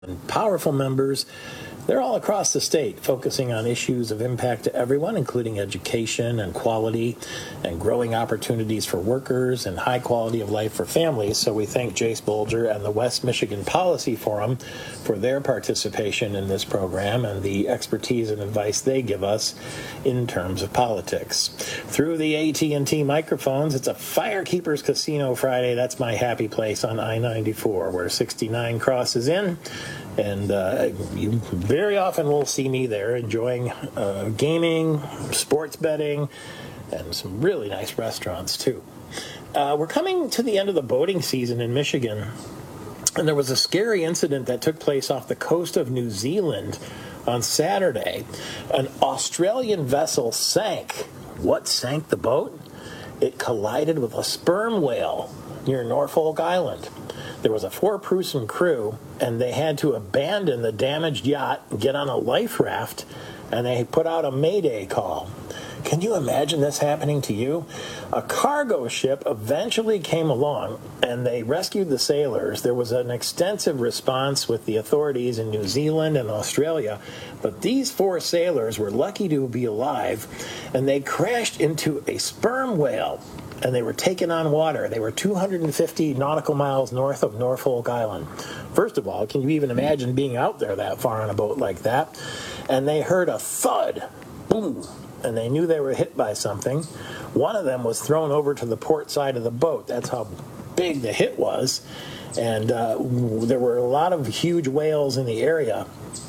and powerful members. They're all across the state, focusing on issues of impact to everyone, including education and quality and growing opportunities for workers and high quality of life for families. So we thank Jace Bolger and the West Michigan Policy Forum for their participation in this program and the expertise and advice they give us in terms of politics. Through the AT&T microphones, it's a Firekeepers Casino Friday. That's my happy place on I-94, where 69 crosses in. And you very often will see me there enjoying gaming, sports betting, and some really nice restaurants, too. We're coming to the end of the boating season in Michigan, and there was a scary incident that took place off the coast of New Zealand on Saturday. An Australian vessel sank. What sank the boat? It collided with a sperm whale near Norfolk Island. There was a 4-person crew, and they had to abandon the damaged yacht and get on a life raft, and they put out a mayday call. Can you imagine this happening to you? A cargo ship eventually came along, and they rescued the sailors. There was an extensive response with the authorities in New Zealand and Australia, but these 4 sailors were lucky to be alive, and they crashed into a sperm whale. And they were taken on water. They were 250 nautical miles north of Norfolk Island. First of all, can you even imagine being out there that far on a boat like that? And they heard a thud, boom, and they knew they were hit by something. One of them was thrown over to the port side of the boat. That's how big the hit was. And there were a lot of huge whales in the area.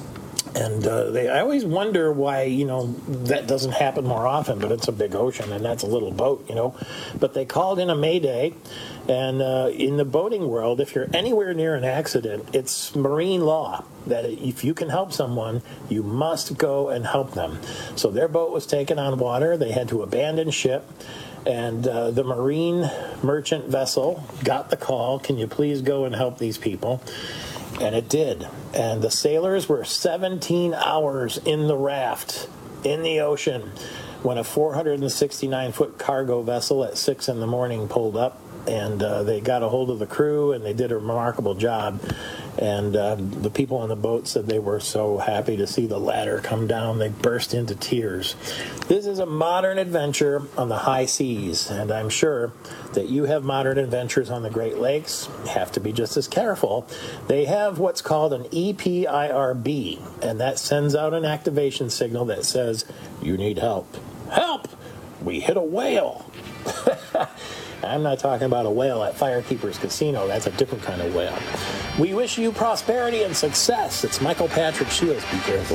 And I always wonder why, that doesn't happen more often, but it's a big ocean, and that's a little boat, But they called in a mayday, and in the boating world, if you're anywhere near an accident, it's marine law that if you can help someone, you must go and help them. So their boat was taken on water. They had to abandon ship. And the marine merchant vessel got the call, can you please go and help these people? And it did. And the sailors were 17 hours in the raft, in the ocean, when a 469-foot cargo vessel at 6 in the morning pulled up. And they got a hold of the crew, and they did a remarkable job. And the people on the boat said they were so happy to see the ladder come down. They burst into tears. This is a modern adventure on the high seas, and I'm sure that you have modern adventures on the Great Lakes. You have to be just as careful. They have what's called an EPIRB, and that sends out an activation signal that says, you need help. Help! We hit a whale. I'm not talking about a whale at Firekeepers Casino. That's a different kind of whale. We wish you prosperity and success. It's Michael Patrick Shields. Be careful.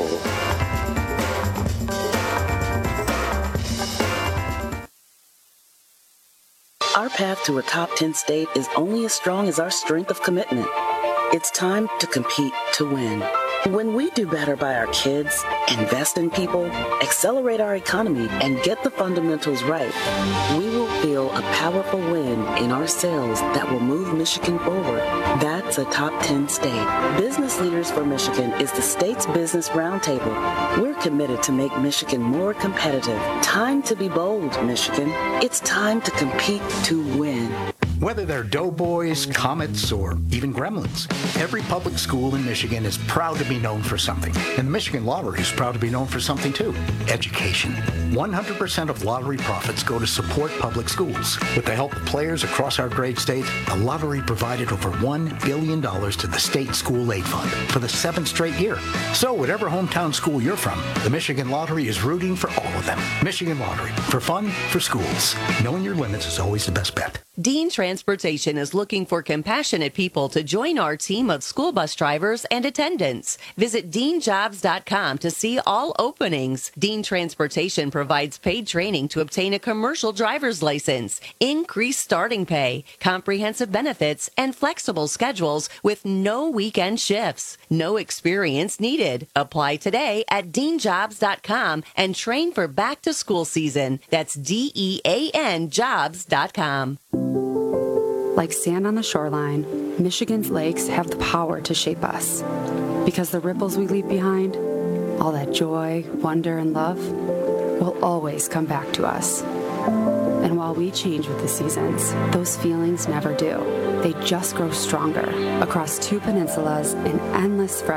Our path to a top 10 state is only as strong as our strength of commitment. It's time to compete to win. When we do better by our kids, invest in people, accelerate our economy, and get the fundamentals right, we will feel a powerful wind in our sails that will move Michigan forward. That's a top 10 state. Business Leaders for Michigan is the state's business roundtable. We're committed to make Michigan more competitive. Time to be bold, Michigan. It's time to compete to win. Whether they're doughboys, comets, or even gremlins, every public school in Michigan is proud to be known for something. And the Michigan Lottery is proud to be known for something too: education. 100% of lottery profits go to support public schools. With the help of players across our great state, the lottery provided over $1 billion to the state school aid fund for the 7th straight year. So whatever hometown school you're from, the Michigan Lottery is rooting for all of them. Michigan Lottery, for fun, for schools. Knowing your limits is always the best bet. Dean Transportation is looking for compassionate people to join our team of school bus drivers and attendants. Visit deanjobs.com to see all openings. Dean Transportation provides paid training to obtain a commercial driver's license, increased starting pay, comprehensive benefits, and flexible schedules with no weekend shifts. No experience needed. Apply today at deanjobs.com and train for back to school season. That's DEAN jobs.com. Like sand on the shoreline, Michigan's lakes have the power to shape us. Because the ripples we leave behind, all that joy, wonder, and love, will always come back to us. And while we change with the seasons, those feelings never do. They just grow stronger across 2 peninsulas in endless